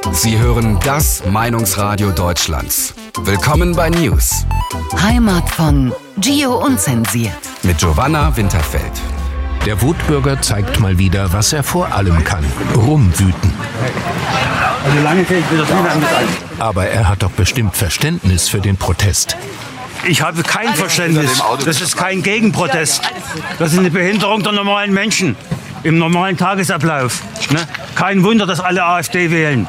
Sie hören das Meinungsradio Deutschlands. Willkommen bei News. Heimat von Gio Unzensiert. Mit Giovanna Winterfeld. Der Wutbürger zeigt mal wieder, was er vor allem kann. Rumwüten. Also lange kriege ich das nicht an. Aber er hat doch bestimmt Verständnis für den Protest. Ich habe kein Verständnis. Das ist kein Gegenprotest. Das ist eine Behinderung der normalen Menschen im normalen Tagesablauf. Ne? Kein Wunder, dass alle AfD wählen.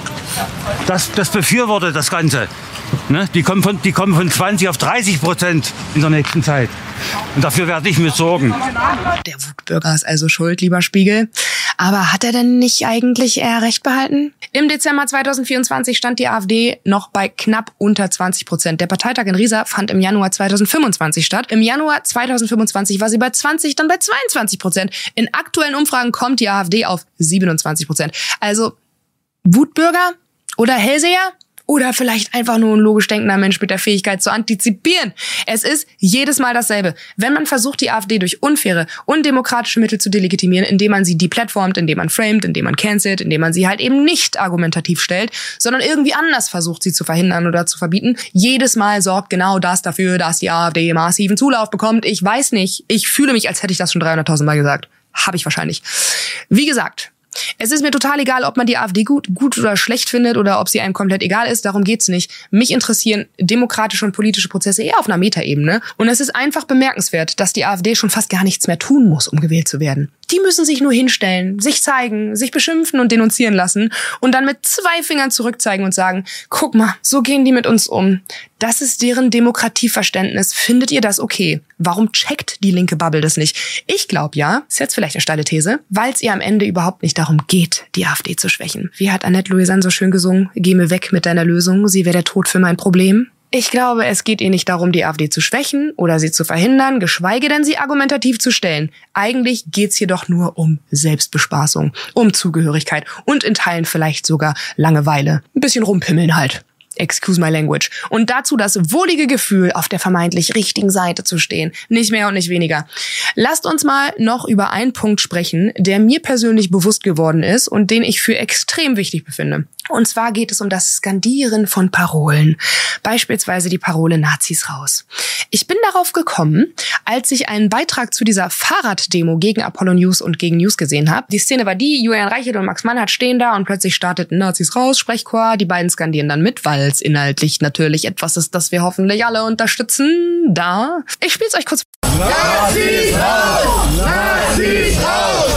Das befürwortet das Ganze. Ne? Die kommen von 20 auf 30% in der nächsten Zeit. Und dafür werde ich mir sorgen. Der Wutbürger ist also schuld, lieber Spiegel. Aber hat er denn nicht eigentlich eher recht behalten? Im Dezember 2024 stand die AfD noch bei knapp unter 20%. Der Parteitag in Riesa fand im Januar 2025 statt. Im Januar 2025 war sie bei 20, dann bei 22%. In aktuellen Umfragen kommt die AfD auf 27%. Also Wutbürger oder Hellseher? Oder vielleicht einfach nur ein logisch denkender Mensch mit der Fähigkeit zu antizipieren. Es ist jedes Mal dasselbe. Wenn man versucht, die AfD durch unfaire, undemokratische Mittel zu delegitimieren, indem man sie deplatformt, indem man framet, indem man cancelt, indem man sie halt eben nicht argumentativ stellt, sondern irgendwie anders versucht, sie zu verhindern oder zu verbieten, jedes Mal sorgt genau das dafür, dass die AfD massiven Zulauf bekommt. Ich weiß nicht. Ich fühle mich, als hätte ich das schon 300.000 Mal gesagt. Habe ich wahrscheinlich. Wie gesagt, es ist mir total egal, ob man die AfD gut oder schlecht findet oder ob sie einem komplett egal ist. Darum geht's nicht. Mich interessieren demokratische und politische Prozesse eher auf einer Metaebene. Und es ist einfach bemerkenswert, dass die AfD schon fast gar nichts mehr tun muss, um gewählt zu werden. Die müssen sich nur hinstellen, sich zeigen, sich beschimpfen und denunzieren lassen und dann mit 2 Fingern zurückzeigen und sagen, guck mal, so gehen die mit uns um. Das ist deren Demokratieverständnis. Findet ihr das okay? Warum checkt die linke Bubble das nicht? Ich glaube ja, ist jetzt vielleicht eine steile These, weil es ihr am Ende überhaupt nicht darum geht, die AfD zu schwächen. Wie hat Annette Louisanne so schön gesungen? Geh mir weg mit deiner Lösung, sie wäre der Tod für mein Problem. Ich glaube, es geht ihr nicht darum, die AfD zu schwächen oder sie zu verhindern, geschweige denn sie argumentativ zu stellen. Eigentlich geht's hier doch nur um Selbstbespaßung, um Zugehörigkeit und in Teilen vielleicht sogar Langeweile. Ein bisschen rumpimmeln halt. Excuse my language. Und dazu das wohlige Gefühl, auf der vermeintlich richtigen Seite zu stehen. Nicht mehr und nicht weniger. Lasst uns mal noch über einen Punkt sprechen, der mir persönlich bewusst geworden ist und den ich für extrem wichtig befinde. Und zwar geht es um das Skandieren von Parolen. Beispielsweise die Parole Nazis raus. Ich bin darauf gekommen, als ich einen Beitrag zu dieser Fahrraddemo gegen Apollo News und gegen News gesehen habe. Die Szene war die, Julian Reichelt und Max Mannhardt stehen da und plötzlich starteten Nazis raus, Sprechchor. Die beiden skandieren dann mit, weil es inhaltlich natürlich etwas ist, das wir hoffentlich alle unterstützen. Ich spiel's euch kurz. Nazis raus! Nazis raus!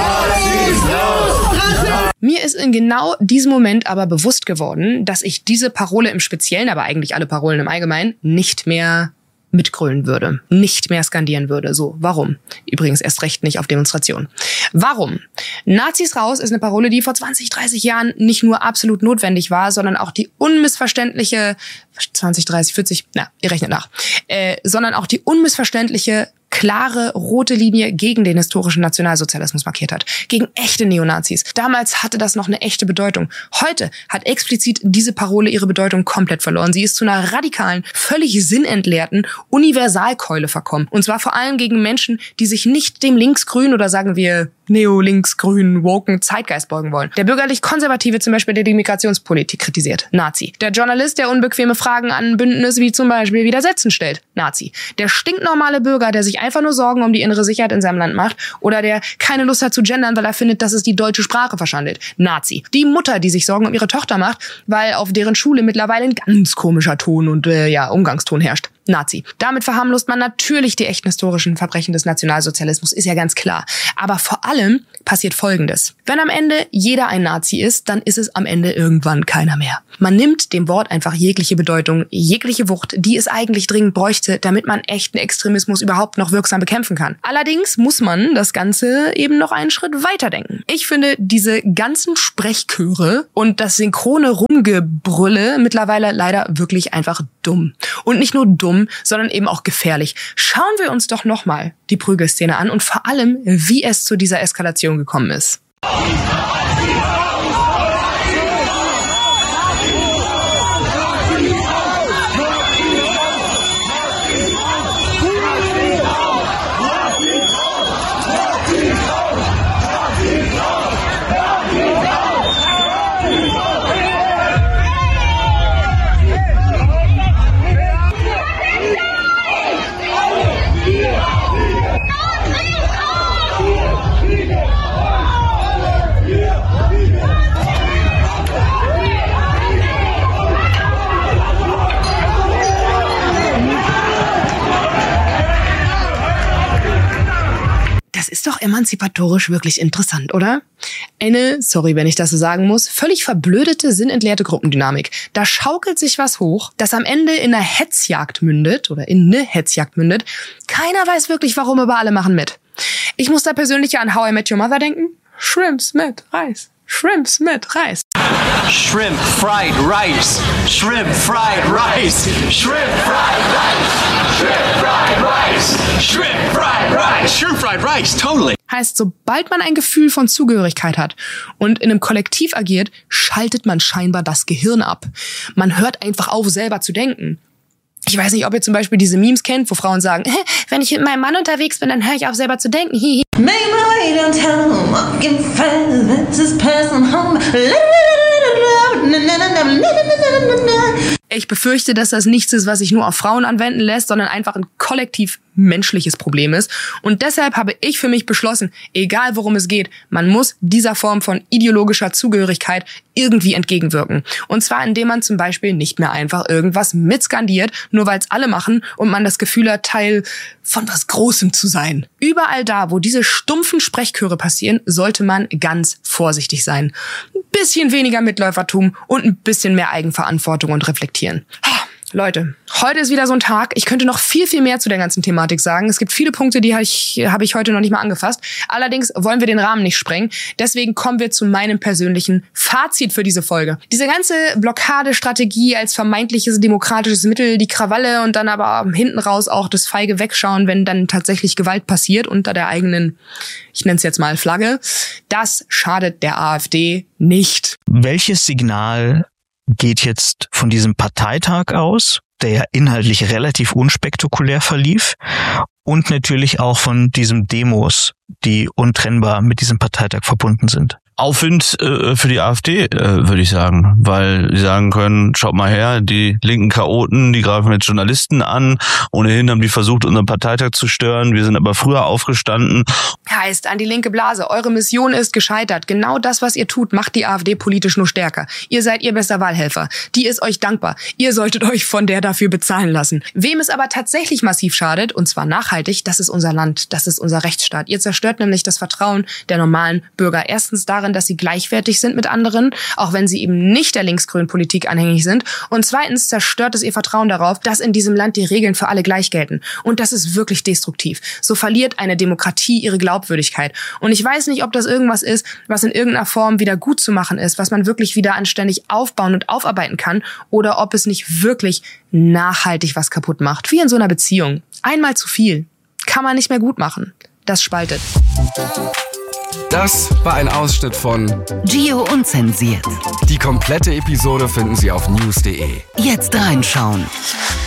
Nazis raus! Mir ist in genau diesem Moment aber bewusst geworden, dass ich diese Parole im Speziellen, aber eigentlich alle Parolen im Allgemeinen, nicht mehr mitgrölen würde, nicht mehr skandieren würde. So, warum? Übrigens erst recht nicht auf Demonstrationen. Warum? Nazis raus ist eine Parole, die vor 20, 30 Jahren nicht nur absolut notwendig war, sondern auch die unmissverständliche 20, 30, 40, ihr rechnet nach, sondern auch die unmissverständliche klare rote Linie gegen den historischen Nationalsozialismus markiert hat. Gegen echte Neonazis. Damals hatte das noch eine echte Bedeutung. Heute hat explizit diese Parole ihre Bedeutung komplett verloren. Sie ist zu einer radikalen, völlig sinnentleerten Universalkeule verkommen. Und zwar vor allem gegen Menschen, die sich nicht dem linksgrün oder sagen wir neo-linksgrün, woken Zeitgeist beugen wollen. Der bürgerlich-konservative zum Beispiel, der die Migrationspolitik kritisiert. Nazi. Der Journalist, der unbequeme Fragen an ein Bündnis wie zum Beispiel Widersetzen stellt. Nazi. Der stinknormale Bürger, der sich einfach nur Sorgen um die innere Sicherheit in seinem Land macht oder der keine Lust hat zu gendern, weil er findet, dass es die deutsche Sprache verschandelt. Nazi. Die Mutter, die sich Sorgen um ihre Tochter macht, weil auf deren Schule mittlerweile ein ganz komischer Ton und Umgangston herrscht. Nazi. Damit verharmlost man natürlich die echten historischen Verbrechen des Nationalsozialismus, ist ja ganz klar. Aber vor allem passiert Folgendes. Wenn am Ende jeder ein Nazi ist, dann ist es am Ende irgendwann keiner mehr. Man nimmt dem Wort einfach jegliche Bedeutung, jegliche Wucht, die es eigentlich dringend bräuchte, damit man echten Extremismus überhaupt noch wirksam bekämpfen kann. Allerdings muss man das Ganze eben noch einen Schritt weiterdenken. Ich finde diese ganzen Sprechchöre und das synchrone Rumgebrülle mittlerweile leider wirklich einfach dumm. Und nicht nur dumm, sondern eben auch gefährlich. Schauen wir uns doch nochmal die Prügelszene an und vor allem, wie es zu dieser Eskalation gekommen ist. emanzipatorisch wirklich interessant, oder? Eine, sorry, wenn ich das so sagen muss, völlig verblödete, sinnentleerte Gruppendynamik. Da schaukelt sich was hoch, das am Ende in einer Hetzjagd mündet oder in eine Hetzjagd mündet. Keiner weiß wirklich, warum, aber alle machen mit. Ich muss da persönlich ja an How I Met Your Mother denken. Shrimps mit Reis. Shrimps mit Reis. Shrimp fried rice. Shrimp fried rice. Shrimp fried rice. Shrimp fried rice. Shrimp fried rice. Shrimp fried rice, totally. Heißt, sobald man ein Gefühl von Zugehörigkeit hat und in einem Kollektiv agiert, schaltet man scheinbar das Gehirn ab. Man hört einfach auf, selber zu denken. Ich weiß nicht, ob ihr zum Beispiel diese Memes kennt, wo Frauen sagen, wenn ich mit meinem Mann unterwegs bin, dann höre ich auf, selber zu denken. Hihi. Make my way downtown, walking fast, that's his person home. Ich befürchte, dass das nichts ist, was sich nur auf Frauen anwenden lässt, sondern einfach ein kollektiv menschliches Problem ist. Und deshalb habe ich für mich beschlossen, egal worum es geht, man muss dieser Form von ideologischer Zugehörigkeit irgendwie entgegenwirken. Und zwar, indem man zum Beispiel nicht mehr einfach irgendwas mitskandiert, nur weil es alle machen und man das Gefühl hat, Teil von was Großem zu sein. Überall da, wo diese stumpfen Sprechchöre passieren, sollte man ganz vorsichtig sein. Ein bisschen weniger Mitläufertum und ein bisschen mehr Eigenverantwortung und reflektieren. Leute, heute ist wieder so ein Tag. Ich könnte noch viel, viel mehr zu der ganzen Thematik sagen. Es gibt viele Punkte, die habe ich heute noch nicht mal angefasst. Allerdings wollen wir den Rahmen nicht sprengen. Deswegen kommen wir zu meinem persönlichen Fazit für diese Folge. Diese ganze Blockadestrategie als vermeintliches demokratisches Mittel, die Krawalle und dann aber hinten raus auch das feige Wegschauen, wenn dann tatsächlich Gewalt passiert unter der eigenen, ich nenne es jetzt mal Flagge, das schadet der AfD nicht. Welches Signal geht jetzt von diesem Parteitag aus, der ja inhaltlich relativ unspektakulär verlief, und natürlich auch von diesen Demos, die untrennbar mit diesem Parteitag verbunden sind? Aufwind für die AfD, würde ich sagen, weil sie sagen können, schaut mal her, die linken Chaoten, die greifen jetzt Journalisten an, ohnehin haben die versucht, unseren Parteitag zu stören, wir sind aber früher aufgestanden. Heißt, an die linke Blase, eure Mission ist gescheitert. Genau das, was ihr tut, macht die AfD politisch nur stärker. Ihr seid ihr bester Wahlhelfer. Die ist euch dankbar. Ihr solltet euch von der dafür bezahlen lassen. Wem es aber tatsächlich massiv schadet, und zwar nachhaltig, das ist unser Land, das ist unser Rechtsstaat. Ihr zerstört nämlich das Vertrauen der normalen Bürger. Erstens darin, dass sie gleichwertig sind mit anderen, auch wenn sie eben nicht der linksgrünen Politik anhängig sind. Und zweitens zerstört es ihr Vertrauen darauf, dass in diesem Land die Regeln für alle gleich gelten. Und das ist wirklich destruktiv. So verliert eine Demokratie ihre Glaubwürdigkeit. Und ich weiß nicht, ob das irgendwas ist, was in irgendeiner Form wieder gut zu machen ist, was man wirklich wieder anständig aufbauen und aufarbeiten kann, oder ob es nicht wirklich nachhaltig was kaputt macht. Wie in so einer Beziehung. Einmal zu viel. Kann man nicht mehr gut machen. Das spaltet. Das war ein Ausschnitt von Gio Unzensiert. Die komplette Episode finden Sie auf news.de. Jetzt reinschauen.